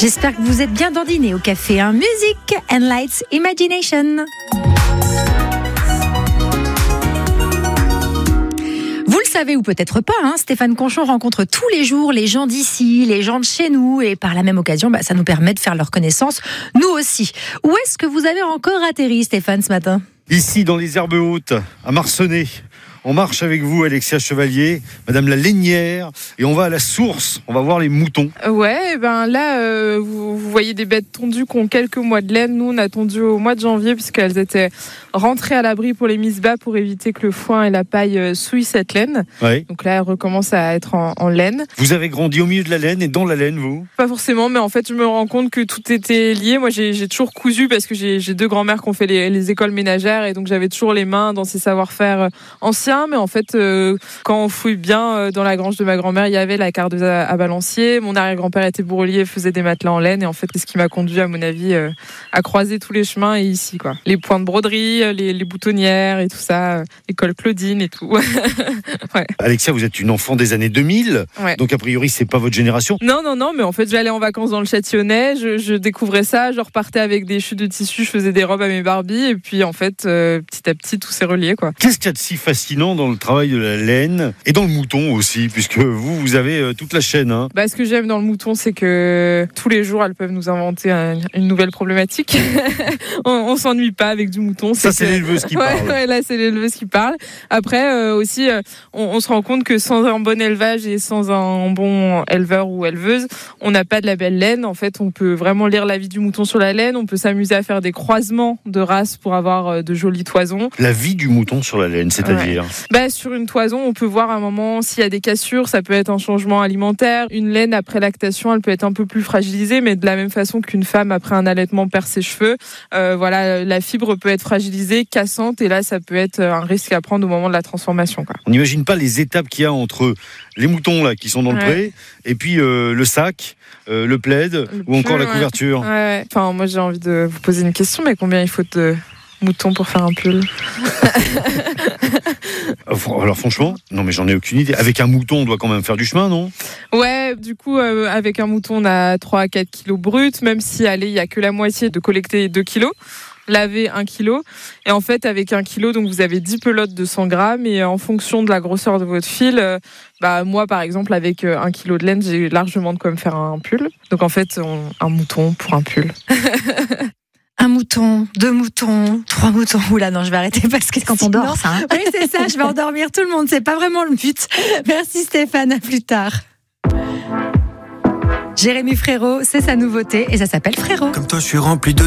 J'espère que vous êtes bien dandinés au café. Music and Lights Imagination. Vous le savez ou peut-être pas, Stéphane Conchon rencontre tous les jours les gens d'ici, les gens de chez nous, et par la même occasion, ça nous permet de faire leur connaissance, nous aussi. Où est-ce que vous avez encore atterri, Stéphane, ce matin ? Ici, dans les Herbes Hautes, à Marcenay. On marche avec vous, Alexia Chevalier, Madame la Lainière, et on va à la source, on va voir les moutons. Ouais, là, vous voyez des bêtes tondues qui ont quelques mois de laine. Nous, on a tondu au mois de janvier puisqu'elles étaient rentrées à l'abri pour les mises bas pour éviter que le foin et la paille souillent cette laine. Ouais. Donc là, elles recommencent à être en laine. Vous avez grandi au milieu de la laine et dans la laine, vous ? Pas forcément, mais en fait, je me rends compte que tout était lié. Moi, j'ai toujours cousu parce que j'ai deux grands-mères qui ont fait les écoles ménagères et donc j'avais toujours les mains dans ces savoir-faire anciens. Mais en fait, quand on fouille bien dans la grange de ma grand-mère, il y avait la cardeuse à balancier. Mon arrière-grand-père était bourrelier, faisait des matelas en laine. Et en fait, c'est ce qui m'a conduit, à mon avis, à croiser tous les chemins et ici, quoi. Les points de broderie, les boutonnières et tout ça, l'école Claudine et tout. Ouais. Alexia, vous êtes une enfant des années 2000, Ouais. donc a priori, c'est pas votre génération. Non, mais en fait, j'allais en vacances dans le Châtillonnais, je découvrais ça, je repartais avec des chutes de tissu, je faisais des robes à mes Barbies, et puis en fait, petit à petit, tout s'est relié, quoi. Qu'est-ce qu'il y a de si fascinant dans le travail de la laine et dans le mouton aussi, puisque vous avez toute la chaîne. Ce que j'aime dans le mouton, c'est que tous les jours, elles peuvent nous inventer une nouvelle problématique. on s'ennuie pas avec du mouton. Ça, c'est l'éleveuse qui parle. Ouais, là, c'est l'éleveuse qui parle. Après, aussi, on se rend compte que sans un bon élevage et sans un bon éleveur ou éleveuse, on n'a pas de la belle laine. En fait, on peut vraiment lire la vie du mouton sur la laine. On peut s'amuser à faire des croisements de races pour avoir de jolies toisons. La vie du mouton sur la laine, c'est-à-dire sur une toison, on peut voir à un moment s'il y a des cassures, ça peut être un changement alimentaire. Une laine après lactation, elle peut être un peu plus fragilisée, mais de la même façon qu'une femme après un allaitement perd ses cheveux. La fibre peut être fragilisée, cassante, et là, ça peut être un risque à prendre au moment de la transformation, quoi. On n'imagine pas les étapes qu'il y a entre les moutons là qui sont dans le pré et puis le sac, le plaid ou encore la couverture. Ouais. Enfin, moi, j'ai envie de vous poser une question, mais combien il faut de moutons pour faire un pull? Alors franchement, non mais j'en ai aucune idée. Avec un mouton, on doit quand même faire du chemin, non ? Ouais, du coup, avec un mouton, on a 3 à 4 kilos bruts, même si, il n'y a que la moitié de collecter 2 kilos. Laver 1 kilo. Et en fait, avec 1 kilo, donc vous avez 10 pelotes de 100 grammes. Et en fonction de la grosseur de votre fil, moi, par exemple, avec 1 kilo de laine, j'ai largement de quoi me faire un pull. Donc en fait, un mouton pour un pull. Un mouton, 2 moutons, 3 moutons. Oula, non, je vais arrêter parce que Quand on dort, ça. Oui, c'est ça, je vais endormir tout le monde. C'est pas vraiment le but. Merci Stéphane, à plus tard. Jérémy Frérot, c'est sa nouveauté et ça s'appelle Frérot. Comme toi, je suis rempli de